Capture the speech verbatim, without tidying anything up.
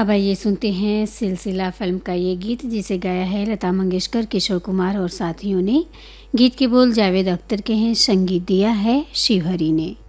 अब आइए सुनते हैं सिलसिला फिल्म का ये गीत, जिसे गाया है लता मंगेशकर, किशोर कुमार और साथियों ने। गीत के बोल जावेद अख्तर के हैं, संगीत दिया है शिव हरी ने।